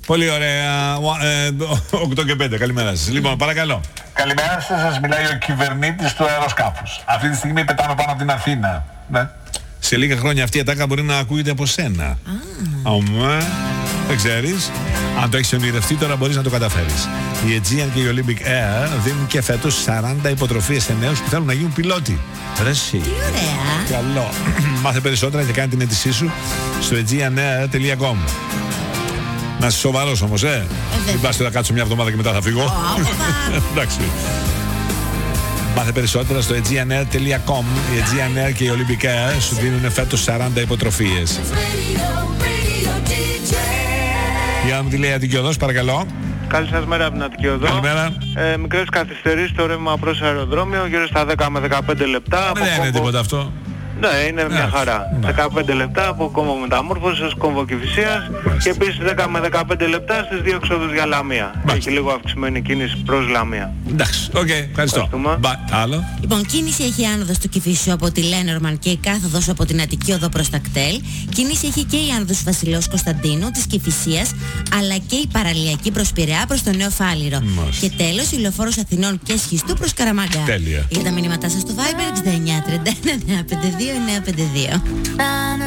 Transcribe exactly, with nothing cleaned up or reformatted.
Πολύ ωραία. οκτώ και πέντε. Καλημέρα σας. Λοιπόν, παρακαλώ. Καλημέρα σας, σας μιλάει ο κυβερνήτης του αεροσκάφους. Αυτή τη στιγμή πετάμε πάνω από την Αθήνα. Ναι. Σε λίγα χρόνια αυτή η ατάκα μπορεί να ακούγεται από σένα. Αμέ. Δεν ξέρεις. Αν το έχεις ονειρευτεί, τώρα μπορείς να το καταφέρεις. Η Aegean και η Olympic Air δίνουν και φέτος σαράντα υποτροφίες σε νέους που θέλουν να γίνουν πιλότοι. Ρε εσύ. Τι ωραία. Καλό. Μάθε περισσότερα και κάνε την αίτησή σου στο aegean air τελεία com. Να είσαι σοβαρός όμως, ε. ε Μην πας να κάτσω μια εβδομάδα και μετά θα φύγω. Εντάξει. Μάθε περισσότερα στο aegean air τελεία com. Η Aegean Air και η Olympic Air σου δίνουν φέτος σαράντα υποτροφίες. Για να μου τη λέει Αττικιωδός, παρακαλώ. Καλή σας μέρα από την Αττικιωδό. Καλημέρα. Ε, μικρές καθυστερήσεις στο ρεύμα προς αεροδρόμιο, γύρω στα δέκα με δεκαπέντε λεπτά. Δεν είναι κόμβο... τίποτα αυτό. Ναι, είναι μια χαρά. Ναι. δεκαπέντε λεπτά από κόμβο Μεταμόρφωσης ως κόμβο Κηφισίας και επίσης δέκα με δεκαπέντε λεπτά στις δύο εξόδους για Λαμία. Έχει λίγο αυξημένη κίνηση προς Λαμία. Εντάξει, οκ, okay, ευχαριστώ. Μπα, άλλο. Λοιπόν, κίνηση έχει άνοδος του Κηφισιού από τη Λένορμαν και η κάθοδος από την Αττική Οδό προς τα κτέλ. Κίνηση έχει και η άνοδος Βασιλέως Κωνσταντίνου, της Κηφισίας, αλλά και η παραλιακή προς Πειραιά προς το Νέο Φάληρο. Και τέλος η λεωφόρος Αθηνών και Σχιστού προς Καραμάγκα. Τέλεια. Για τα μηνύματά σας στο Viber εξήντα εννιά τριάντα ένα εννιά πενήντα δύο εννιά πενήντα δύο.